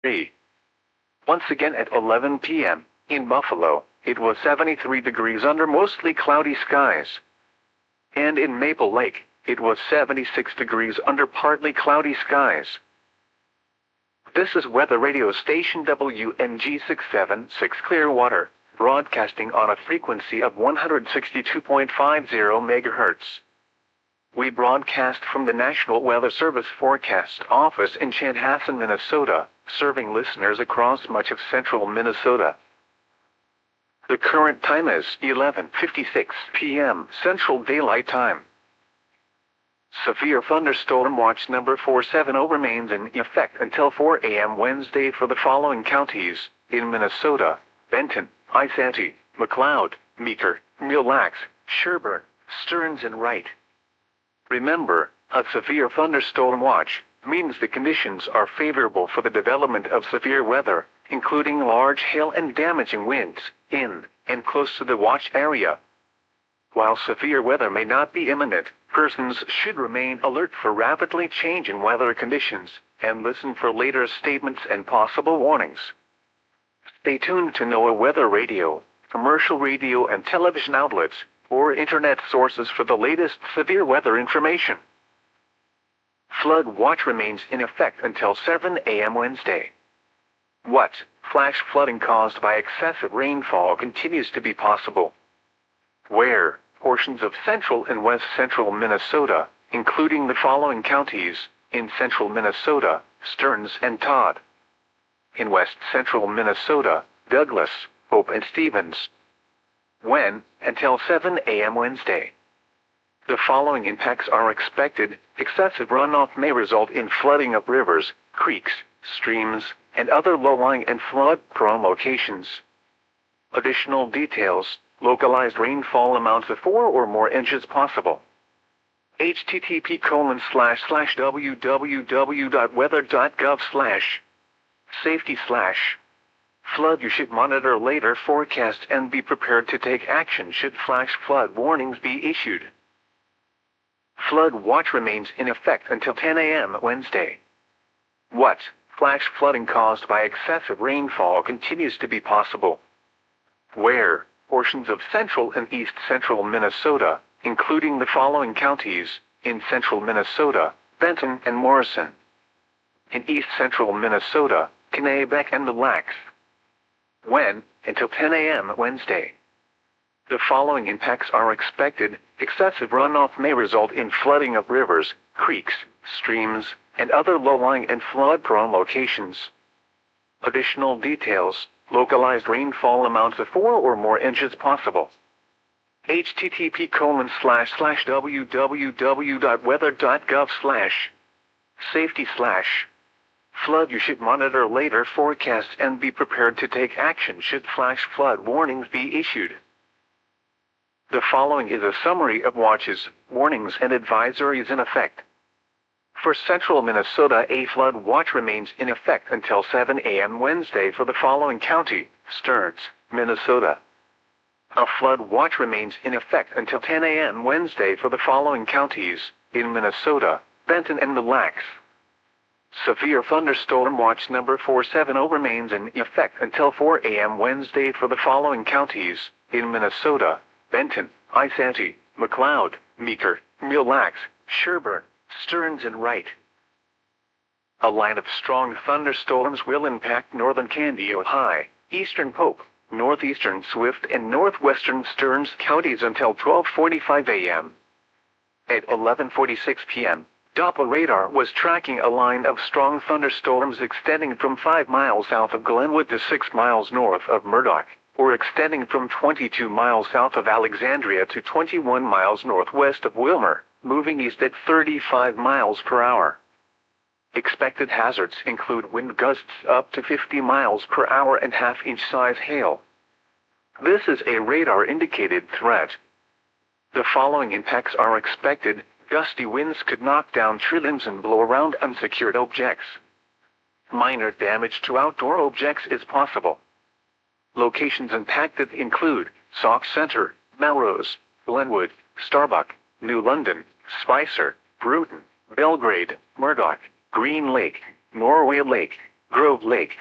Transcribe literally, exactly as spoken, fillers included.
three. Once again at eleven p m in Buffalo, it was seventy-three degrees under mostly cloudy skies. And in Maple Lake, it was seventy-six degrees under partly cloudy skies. This is Weather Radio Station W N G six seven six Clearwater, broadcasting on a frequency of one hundred sixty-two point five zero megahertz. We broadcast from the National Weather Service Forecast Office in Chanhassen, Minnesota, serving listeners across much of central Minnesota. The current time is eleven fifty-six p m Central Daylight Time. Severe thunderstorm watch number four seven zero remains in effect until four a m Wednesday for the following counties in Minnesota: Benton, Isanti, McLeod, Meeker, Mille Lacs, Sherburne, Stearns and Wright. Remember, a severe thunderstorm watch means the conditions are favorable for the development of severe weather, including large hail and damaging winds, in and close to the watch area. While severe weather may not be imminent, persons should remain alert for rapidly changing weather conditions, and listen for later statements and possible warnings. Stay tuned to NOAA Weather Radio, commercial radio and television outlets, or internet sources for the latest severe weather information. Flood watch remains in effect until seven a m Wednesday. What? Flash flooding caused by excessive rainfall continues to be possible. Where? Portions of central and west central Minnesota, including the following counties, in central Minnesota, Stearns and Todd. In west central Minnesota, Douglas, Hope and Stevens. When? Until seven a m Wednesday. The following impacts are expected. Excessive runoff may result in flooding of rivers, creeks, streams, and other low-lying and flood-prone locations. Additional details: localized rainfall amounts of four or more inches possible. http colon slash slash www.weather.gov slash safety slash flood. You should monitor later forecasts and be prepared to take action should flash flood warnings be issued. Flood watch remains in effect until ten a m Wednesday. What? Flash flooding caused by excessive rainfall continues to be possible. Where? Portions of central and east central Minnesota, including the following counties, in central Minnesota, Benton and Morrison. In east central Minnesota, Kennebec and Mille Lacs. When? Until ten a m Wednesday. The following impacts are expected. Excessive runoff may result in flooding of rivers, creeks, streams, and other low-lying and flood-prone locations. Additional details: localized rainfall amounts of four or more inches possible. http colon slash slash www.weather.gov slash safety slash flood. You should monitor later forecasts and be prepared to take action should flash flood warnings be issued. The following is a summary of watches, warnings and advisories in effect. For central Minnesota, a flood watch remains in effect until seven a m Wednesday for the following county: Stearns, Minnesota. A flood watch remains in effect until ten a m Wednesday for the following counties, in Minnesota, Benton and Mille Lacs. Severe thunderstorm watch number four seven zero remains in effect until four a m Wednesday for the following counties, in Minnesota, Benton, Isanti, McLeod, Meeker, Mille Lacs, Sherburne, Stearns and Wright. A line of strong thunderstorms will impact northern Candido High, eastern Pope, northeastern Swift and northwestern Stearns counties until twelve forty-five a m At eleven forty-six p m, Doppler radar was tracking a line of strong thunderstorms extending from five miles south of Glenwood to six miles north of Murdoch, or extending from twenty-two miles south of Alexandria to twenty-one miles northwest of Wilmer, moving east at thirty-five miles per hour. Expected hazards include wind gusts up to fifty miles per hour and half-inch size hail. This is a radar-indicated threat. The following impacts are expected. Gusty winds could knock down tree limbs and blow around unsecured objects. Minor damage to outdoor objects is possible. Locations impacted include Sauk Center, Melrose, Glenwood, Starbuck, New London, Spicer, Bruton, Belgrade, Murdoch, Green Lake, Norway Lake, Grove Lake,